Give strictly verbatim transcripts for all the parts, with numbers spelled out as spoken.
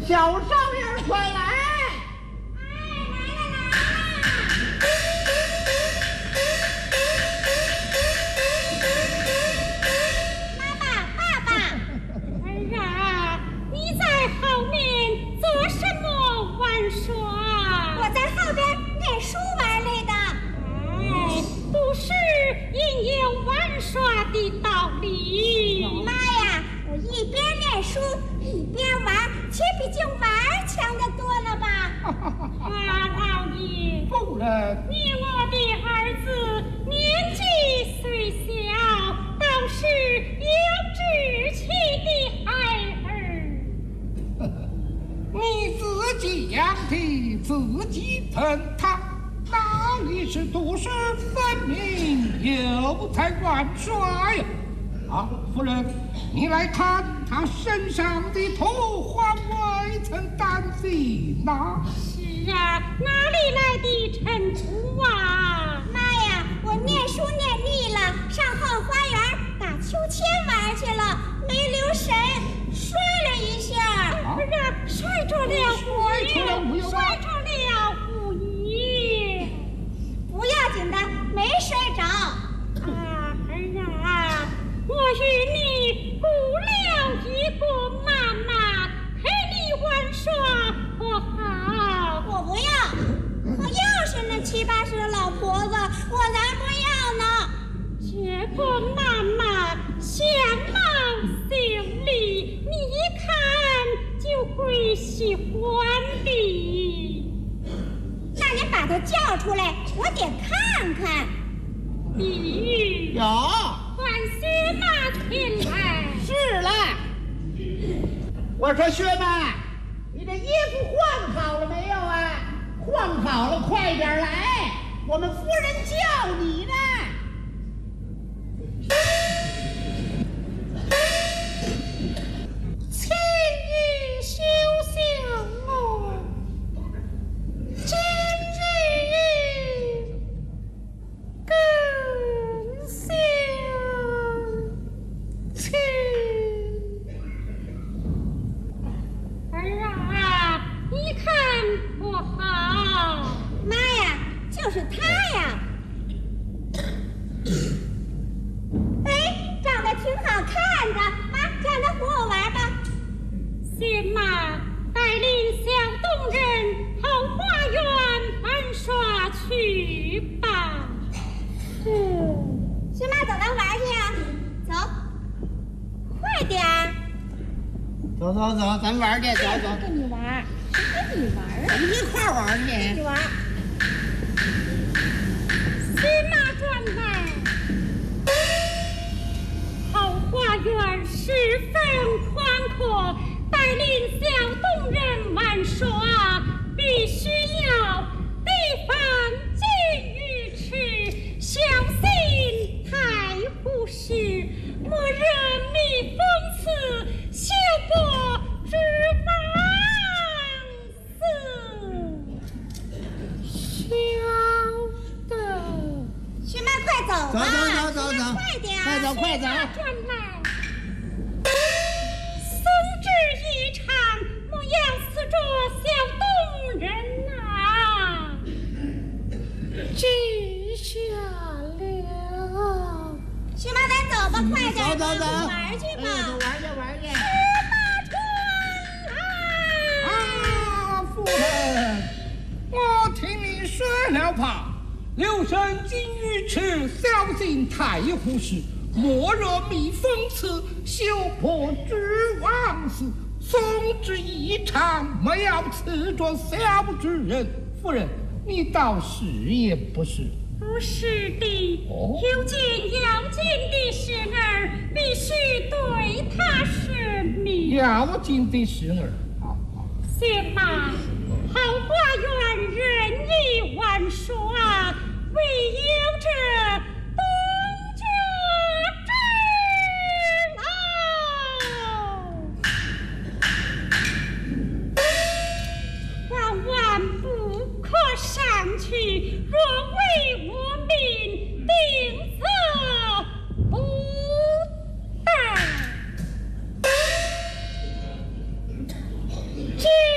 小少爷快来！ 哎，来了来了！妈妈，爸爸， 儿啊，你在后面做什么玩耍？ 我在后边念书玩来的。 哎，不是应有玩耍的道理。 妈呀，我一边念书一边玩，岂比就玩强的多了吧？ 大老爷， 夫人， 你我的儿子年纪虽小，倒是有志气的孩儿。 你自己养的，自己疼他，哪里是读书分明，有才玩耍呀？啊，夫人，你来看他身上的头花未曾淡尽呐。 是啊，哪里来的尘土啊？ 妈呀，我念书念腻了，上后花园打秋千玩去了，没留神摔了一下。 啊，摔着了摔着了无有摔着了无疑。 不要紧的，没摔着。 啊，儿啊，我与你雇了一个妈妈陪你玩耍，可好？ 我不要，我要是那七八十的老婆子，我才不要呢。 这个妈妈相貌秀丽，你一看就会喜欢的。 那你把她叫出来，我得看看。 碧玉， 有， 唤薛妈前来。 是了。我说薛妈，你这衣服换好了没有啊？换好了，快点来，我们夫人叫你呢。 请你休想我，今日更相亲。儿啊，你看不好。 妈呀，就是他呀！哎，长得挺好看的，妈，让他和我玩吧。 薛妈带领小动人后花园玩耍去吧。 嗯，薛妈，走，咱玩去呀！走，快点儿！ 走走走，咱玩去，走走。 跟你玩，谁跟你玩啊？ 咱们一块儿玩去。 你玩。 薛妈转来，后花园十分宽阔，带领小动人玩耍，必须要提防金鱼池，小心太忽视，莫惹蜜蜂刺，休不知枉死。晓得。 薛妈，快走走吧！ 走走走走， 快点儿！ 快走快走。 转来，松枝一场，莫要死着小动人呐、记下了。 薛妈，咱走吧，快点儿！ 走走走， 玩去吧。 哎，玩去玩去。啊，夫人，我听你说了吧。留神金鱼池，小心太忽视，莫惹蜜蜂刺，休破知枉死。松枝一场，莫要刺着小之人。夫人，你倒是也不是。 不是的， 哦有件要紧的事儿，必须对他说明。 要紧的事儿。好好。 薛妈，后花园任意玩耍，唯有这东家之劳，万万不可上去。若为我民，定责不贷。今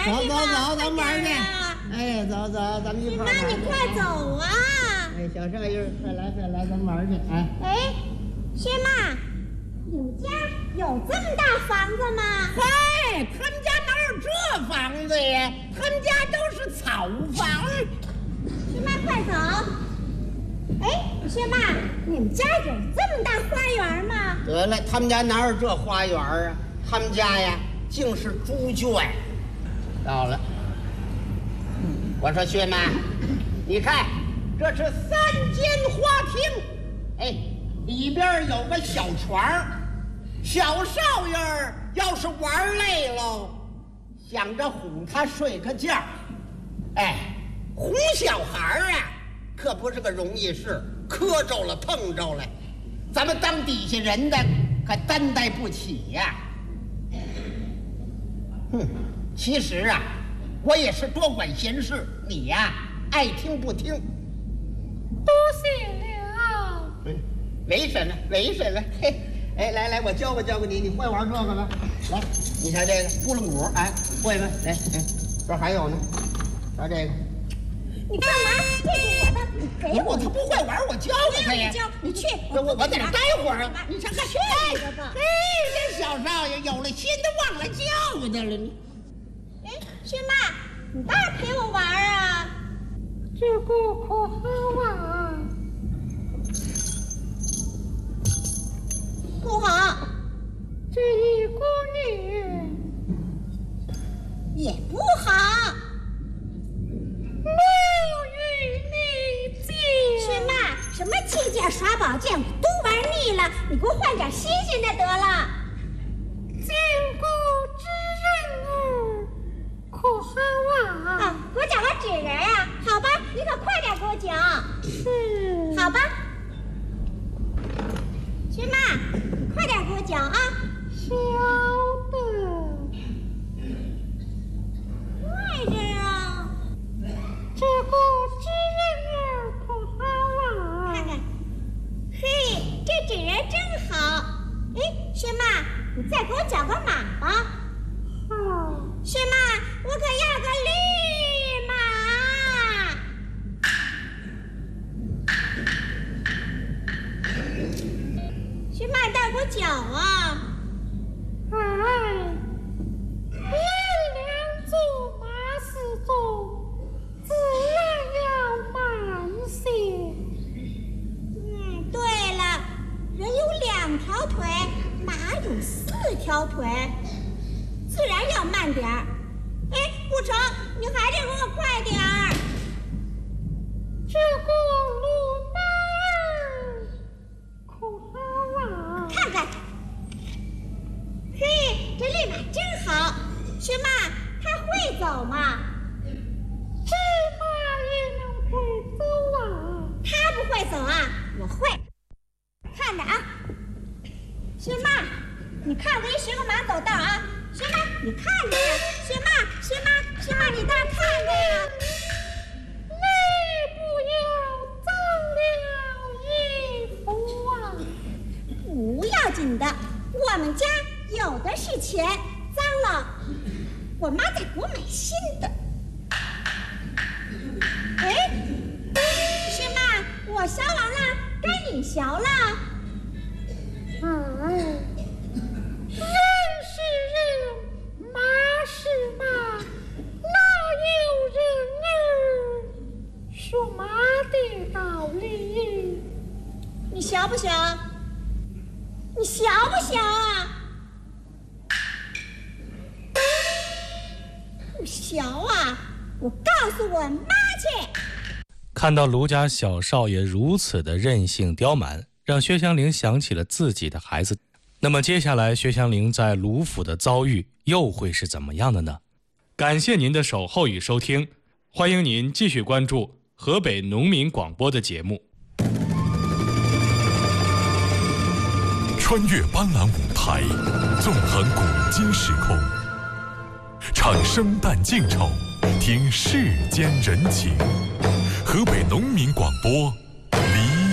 去吧。 走走走，咱们玩去。哎，走走，咱们一块儿。 妈，你快走啊！ 哎，小少爷，快来快来，咱们玩去。哎哎，薛妈，你们家有这么大房子吗？ 嗨，他们家哪有这房子呀？他们家都是草房。 薛妈，快走！哎，薛妈，你们家有这么大花园吗？ 得了，他们家哪有这花园啊？他们家呀，竟是猪圈。到了，我说薛妈，你看，这是三间花厅，哎，里边有个小床，小少爷儿要是玩累喽，想着哄他睡个觉，哎，哄小孩儿啊。可不是个容易事，磕着了碰着了，咱们当底下人的可担待不起呀。哼，其实啊，我也是多管闲事，你呀爱听不听。 多谢了。 嗯，没什么，没什么。嘿，哎，来来，我教过教过你，你会玩这个吗？来，你瞧这个扑棱鼓，哎，会吗？来，哎，这还有呢，瞧这个。 你干嘛？这是我的，你给我。 他不会玩，我教给他呀。 教你去， 我我我在这待会儿啊。你瞧看， 去你的吧。 嘿，这小少爷有了心都忘了教他了。你， 哎，薛妈，你倒是陪我玩啊！ 这个可好玩？ 不好。 这一个女也不好。 没有与你计。 薛妈，什么击剑耍宝剑都玩腻了，你给我换点新鲜的得了。 见过纸人儿，可好玩？ 啊，给我讲个纸人啊？好吧，你可快点给我讲。 是。 好吧。薛妈，你快点给我讲啊。 晓得。 快点啊！ 这个纸人儿可好玩？ 看看，嘿，这纸人真好。哎，薛妈，你再给我讲个马吧。 好。 薛妈，我可要个绿马。薛妈，带给我讲啊。 哎，来两座马四中，自然要慢些。 嗯，对了，人有两条腿，马有四条腿，自然要慢点儿。哎，不成，你还得给我快点儿。 这个路马儿可好玩？ 看看，嘿，这绿马真好。薛妈，它会走吗？ 这马也能会走啊？ 它不会走啊，我会。看着啊，薛妈，你看给你学个马走道啊。薛妈，你看着呀。薛妈，薛妈，薛妈，你倒是看着呀。 你不要脏了衣服啊！ 不要紧的，我们家有的是钱，脏了，我妈再给我买新的。哎，薛妈，我削完了，该你削了。 哎，人是人，马是马，哪有人儿说马的道理？ 你削不削？你削不削啊？不削啊！我告诉我妈去。 看到卢家小少爷如此的任性刁蛮，让薛香菱想起了自己的孩子。那么接下来薛香菱在卢府的遭遇又会是怎么样的呢？感谢您的守候与收听，欢迎您继续关注河北农民广播的节目。 穿越斑斓舞台，纵横古今时空，唱生旦净丑，听世间人情。河北农民广播